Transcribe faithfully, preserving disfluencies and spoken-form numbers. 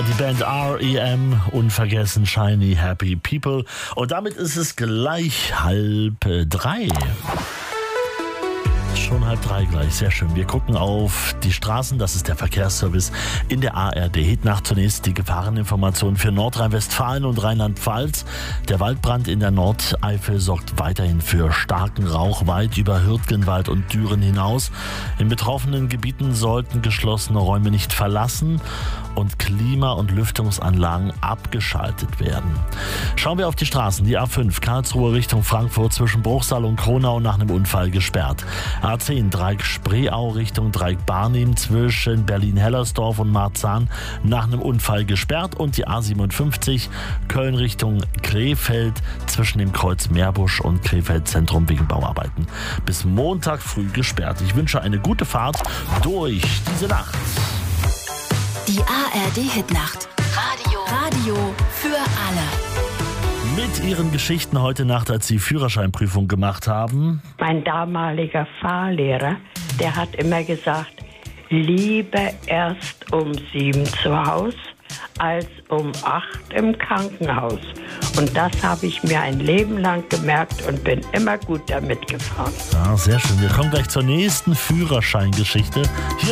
Ja, die Band R E M, unvergessen Shiny Happy People. Und damit ist es gleich halb äh, drei. Schon halb drei gleich, sehr schön. Wir gucken auf die Straßen, das ist der Verkehrsservice in der A R D-Hitnacht. Zunächst die Gefahreninformation für Nordrhein-Westfalen und Rheinland-Pfalz. Der Waldbrand in der Nordeifel sorgt weiterhin für starken Rauch weit über Hürtgenwald und Düren hinaus. In betroffenen Gebieten sollten geschlossene Räume nicht verlassen und Klima- und Lüftungsanlagen abgeschaltet werden. Schauen wir auf die Straßen. Die A fünf, Karlsruhe Richtung Frankfurt zwischen Bruchsal und Kronau nach einem Unfall gesperrt. A zehn, Dreieck Spreeau Richtung Dreieck Barnim zwischen Berlin-Hellersdorf und Marzahn nach einem Unfall gesperrt. Und die A siebenundfünfzig, Köln Richtung Krefeld zwischen dem Kreuz Meerbusch und Krefeld Zentrum wegen Bauarbeiten. Bis Montag früh gesperrt. Ich wünsche eine gute Fahrt durch diese Nacht. Die A R D-Hitnacht. Radio. Radio für alle. Mit ihren Geschichten heute Nacht, als sie Führerscheinprüfung gemacht haben. Mein damaliger Fahrlehrer, der hat immer gesagt, lieber erst um sieben zu Hause als um acht im Krankenhaus. Und das habe ich mir ein Leben lang gemerkt und bin immer gut damit gefahren. Ja, sehr schön. Wir kommen gleich zur nächsten Führerscheingeschichte. Hier